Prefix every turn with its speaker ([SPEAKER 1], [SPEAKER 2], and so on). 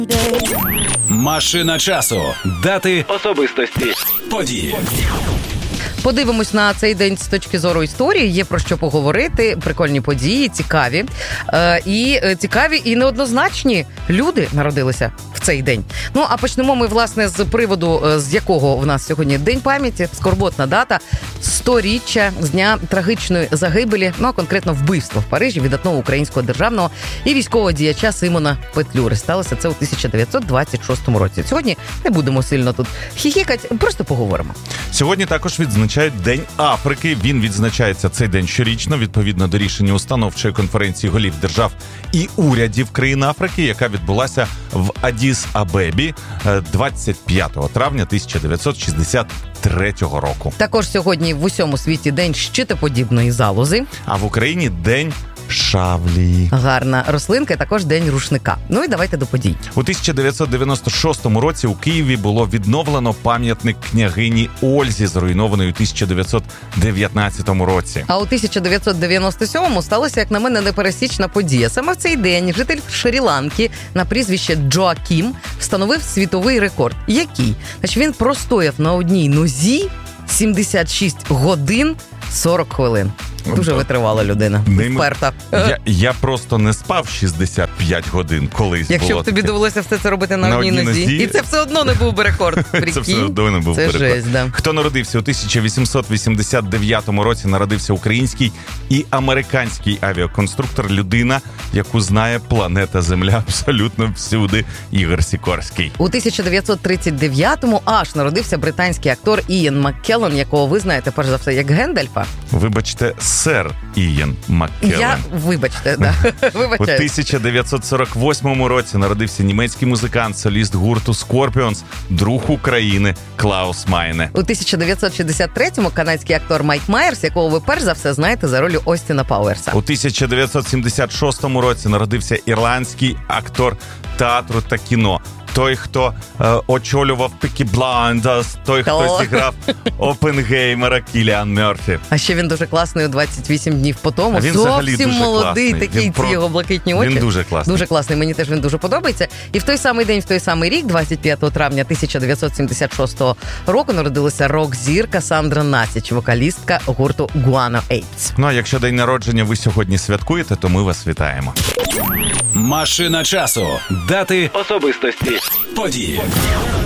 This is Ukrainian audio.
[SPEAKER 1] Машина часу. Дати, особистості, події.
[SPEAKER 2] Подивимось на цей день з точки зору історії. Є про що поговорити. Прикольні події, цікаві. Цікаві і неоднозначні люди народилися в цей день. Ну, а почнемо ми, власне, з приводу, з якого в нас сьогодні День пам'яті, скорботна дата, 100-річчя з дня трагічної загибелі, ну, а конкретно вбивства в Парижі видатного українського державного і військового діяча Симона Петлюри. Сталося це у 1926 році. Сьогодні не будемо сильно тут хіхікати, просто поговоримо.
[SPEAKER 3] Сьогодні також відзначають День Африки. Він відзначається цей день щорічно, відповідно до рішення установчої конференції голів держав і урядів країн Африки, яка відбулася в Адіс-Абебі 25 травня 1963 року.
[SPEAKER 2] Також сьогодні в усьому світі День щитоподібної залози.
[SPEAKER 3] А в Україні День шавлі.
[SPEAKER 2] Гарна рослинка, також День рушника. Ну і давайте до подій.
[SPEAKER 3] У 1996 році у Києві було відновлено пам'ятник княгині Ользі, зруйнований у 1919 році.
[SPEAKER 2] А у 1997-му сталося, як на мене, непересічна подія. Саме в цей день житель Шрі-Ланки на прізвище Джоакім встановив світовий рекорд. Який? Значить, він простояв на одній нозі 76 годин 40 хвилин. Дуже витривала людина. Вперта.
[SPEAKER 3] Я просто не спав 65 годин колись.
[SPEAKER 2] Якщо б тобі довелося все це робити на одній нозі. І це все одно не був би рекорд.
[SPEAKER 3] Це все одно не був би рекорд.
[SPEAKER 2] Жесть, да.
[SPEAKER 3] Хто народився у 1889 році, народився український і американський авіаконструктор, людина, яку знає планета Земля абсолютно всюди, Ігор Сікорський.
[SPEAKER 2] У 1939-му аж народився британський актор Ієн Маккеллен, якого ви знаєте, перш за все, як Гендальфа.
[SPEAKER 3] Вибачте, сер Ієн Маккеллен.
[SPEAKER 2] Вибачте, да.
[SPEAKER 3] У 1948 році народився німецький музикант, соліст гурту Scorpions, друг України Клаус Майне.
[SPEAKER 2] У 1963-му канадський актор Майк Майерс, якого ви перш за все знаєте за ролью Остіна Пауерса.
[SPEAKER 3] У 1976 році народився ірландський актор театру та кіно. Той, хто очолював Peaky Blinders, той, хто зіграв Опенгеймера, Кіліан Мерфі.
[SPEAKER 2] А ще він дуже класний у 28 днів по тому.
[SPEAKER 3] Він взагалі
[SPEAKER 2] зовсім
[SPEAKER 3] дуже
[SPEAKER 2] молодий,
[SPEAKER 3] класний.
[SPEAKER 2] такі ці його блакитні очі.
[SPEAKER 3] Він дуже класний.
[SPEAKER 2] Дуже класний, мені теж він дуже подобається. І в той самий день, в той самий рік, 25 травня 1976 року, народилася рок-зірка Сандра Насіч, вокалістка гурту Guano Apes.
[SPEAKER 3] Ну, а якщо день народження ви сьогодні святкуєте, то ми вас вітаємо.
[SPEAKER 1] Машина часу. Дати, особистості, події.